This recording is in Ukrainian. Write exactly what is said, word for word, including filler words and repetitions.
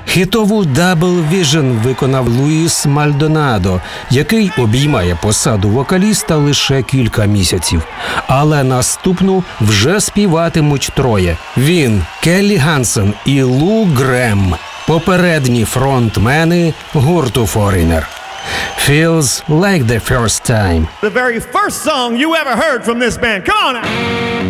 Хітову «Double Vision» виконав Луїс Мальдонадо, який обіймає посаду вокаліста лише кілька місяців. Але наступну вже співатимуть троє. Він, Келлі Хансен і Лу Грем, попередні фронтмени гурту Foreigner. Feels like the first time. The very first song you ever heard from this band. Come on now.